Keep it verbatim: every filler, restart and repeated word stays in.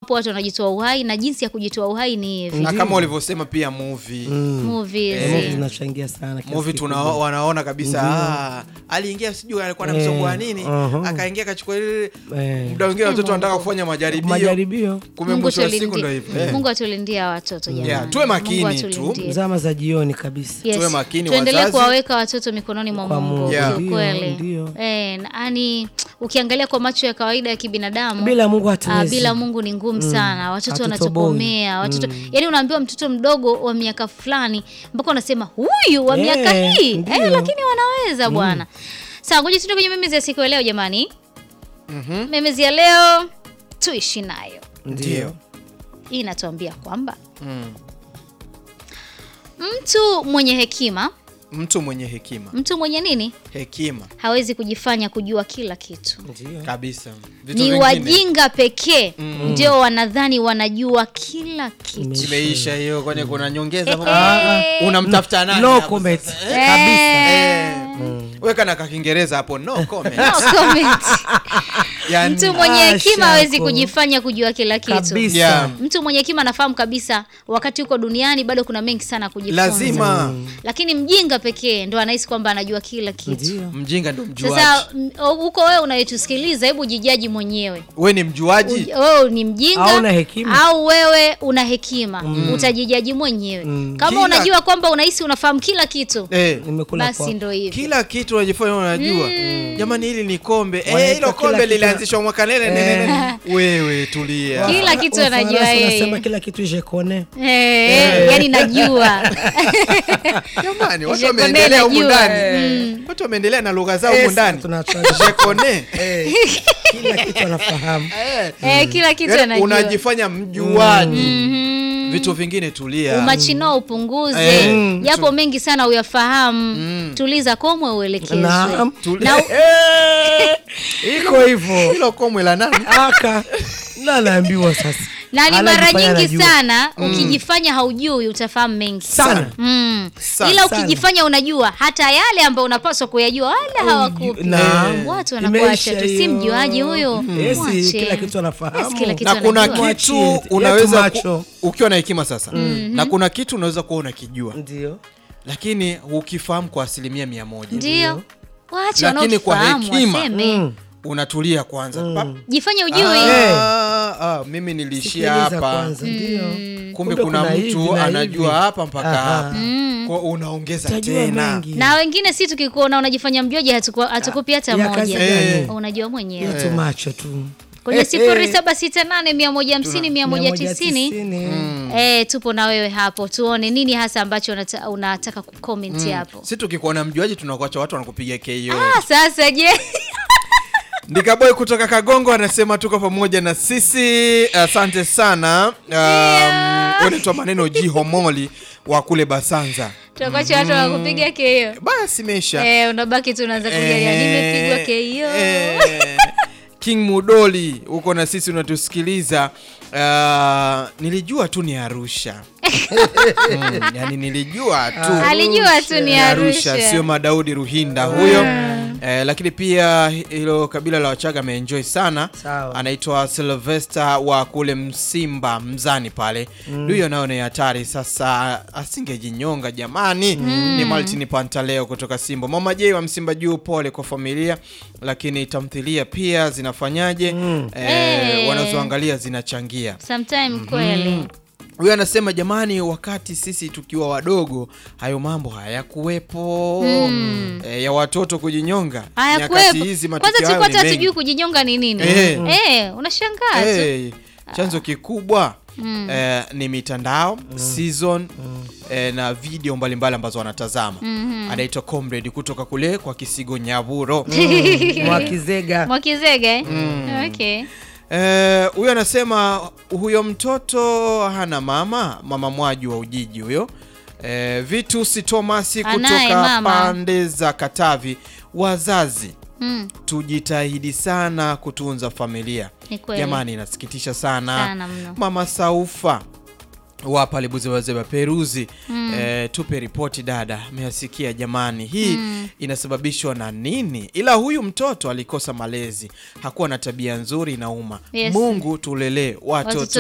wapo watu wanajitoa uhai na jinsi ya kujitoa uhai ni hivi. Na kama ulivyosema pia movie. Mm. Movies. Eh, movie zinachangia sana kiasi. Movie tuna wanaona kabisa ah aliingia sijui alikuwa na msongo wa nini, uh-huh. akaingia akachukua ile Eh. muda mwingine watoto wanataka kufanya majaribio. Majaribio. Kumbe mwisho wa siku ndio hivyo. Mungu atulindia watoto jamani. Yeah, tuwe makini tu. Zama za jioni kabisa. Yes. Tuwe makini tuendelee wazazi. kuwaweka watoto mikononi mwa Mungu. Yeah. Kweli. Eh, yani ukiangalia kwa macho ya kawaida ya kibinadamu bila Mungu hatuwezi. Ah, bila Mungu ni ngumu mm. sana. Watoto wanatokomea, watoto mm. yani unaambiwa mtoto mdogo wa miaka fulani mpaka unasema huyu wa yeah, miaka hii eh, lakini wanaweza bwana. Mm. Sawa, ngoja tutoke kwenye memezi ya siku ya leo jamani. Mhm. Memezi ya leo tuishi nayo. Ndio. Hii inatuambia kwamba mm. mtu mwenye hekima Mtu mwenye hekima. Mtu mwenye nini? Hekima. Hawezi kujifanya kujua kila kitu. Ndio. Kabisa. Vitu ni vingine. Wajinga pekee mm. ndio wanadhani wanajua kila kitu. Imeisha hiyo, kwani kuna nyongeza hapo? Ah, unamtafuta nani? No comment. Eh. Kabisa. Eh. Mm. Weka na Kiingereza hapo, no comment. No comment. Yani, mtu mwenye hekima hawezi kujifanya kujua kila kitu. Kabisa. Yeah. Mtu mwenye hekima anafahamu kabisa wakati uko duniani bado kuna mengi sana kujifunza. Lazima. Mm. Lakini mjinga pekee ndo anahisi kwamba anajua kila kitu. Ndiyo. Mjinga ndo mjuaji. Sasa huko wewe unayetusikiliza, hebu jijaji mwenyewe. Wewe ni mjuaji? Wewe ni mjinga au una hekima? Au wewe una hekima? Mm. Utajijaji mwenyewe. Mm. Kama kila... unajua kwamba unahisi unafahamu kila kitu. Eh, basi ndio hivyo. Kila kitu unajifanya unajua. Mm. Jamani hili ni kombe. Eh, hilo kombe lilianzishwa mwaka nene nene. Wewe tulia. Kila kitu anajua yeye. Unasema kila kitu je connais. Eh, yani najua. Jamani, watu wameendelea huko ndani. Watu wameendelea na lugha zao huko ndani. Je connais. Kila kitu anafahamu. Eh, kila kitu anajua. Unajifanya mjuaji. Vitu vingine tulia. Umachino upunguze. Mm. Yapo mengi sana uyafahamu. Mm. Tuliza komwe uelekezwe. Naam. Na iko hivyo. Hilo komwe la nani? Aka. Na naambiwa sasa. Na ni mara nyingi sana mm. ukijifanya haujui utafahamu mengi sana. Mm. Sana. Ila ukijifanya unajua hata yale ambayo unapaswa kuyajua wala hawakupi. Watu wanakuacha tu, si mjuaji huyo. Yes, kila kitu anafahamu. Yes, kila kitu na kuna anajua. Kitu unaweza ku, ukiwa na hekima sasa. Mm-hmm. Na kuna kitu unaweza kuwa unakijua. Ndio. Lakini ukifahamu kwa asilimia mia moja. Ndio. Waacha lakini kwa hekima waseme. Unatulia kwanza. Mm. Jifanye ujui. Ah, ah, mimi nilishia hapa. Ndio. Mm. Kumbe kuna, kuna mtu anajua hapa mpaka hapa. Mm. Kwa unaongeza tena. Na wengine si tukikuona unajifanya mjuaji hatukupi hata moja. Eh. Unajua mwenyewe. Yetu macho tu. Kwenye sifuri saba sita nane mia moja hamsini mia moja tisini eh, tupo na wewe hapo. Tuone nini hasa ambacho unataka, unataka kucomment mm. hapo. Sisi tukikuona mjuaji tunakuacha watu wanakupiga K O. Ah, sasa je. Ndikaboy kutoka Kagongo anasema tuko pamoja na sisi. Asante uh, sana. Um, yeah. Unaitwa maneno Jihomoli wa kule Basanza. Tunakuacha watu wanakupiga K O. Basi mesha. Eh, unabaki tu unaanza kujalia nimepigwa K O. Eh. King Mudoli uko na sisi unatusikiliza. Uh, nilijua tu ni Arusha. mm, yani nilijua tu. Alijua tu ni Arusha. Arusha sio Madaudi Ruhinda huyo. Eh, lakini pia hilo kabila la Wachaga ameenjoy sana. Anaitwa Sylvester wa kule Msimba Mzani pale. Huyo mm. nao ni hatari sasa, asingejinyonga jamani. Mm. Ni Martin Pantaleo kutoka Simbo. Mama J wa Msimba Juu, pole kwa familia. Lakini tamthilia pia zinafanyaje? Mm. Eh, hey. Wanazoangalia zinachangia. Sometime mm-hmm. kweli. Huyo anasema jamani, wakati sisi tukiwa wadogo hayo mambo hayakuwepo. Mm. E, ya watoto kujinyonga. Nyakati hizi matukio kwanza tulikuwa hatujui kujinyonga ni nini. Eh, mm. eh unashangaa eh, tu. Chanzo kikubwa mm. eh, ni mitandao, mm. season mm. eh, na video mbalimbali ambazo wanatazama. Mm-hmm. Anaitwa Comrade kutoka kule kwa Kisigo Nyaburo. Mm. Mwakizega. Mwakizega. Mm. Okay. Eh, huyo anasema huyo mtoto hana mama, mama Mwaju wa Ujiji huyo. Eh, Vitus Thomas kutoka pande za Katavi. Wazazi mm. tujitahidi sana kutunza familia. Jamani, inasikitisha sana, sana Mama Saufa wa pale Buzewaze Peruzi. Mm. E, tupe ripoti dada, mmesikia jamani, hii mm. inasababishwa na nini? Ila huyu mtoto alikosa malezi, hakuwa na tabia nzuri, inauma. Yes. Mungu tulelee watoto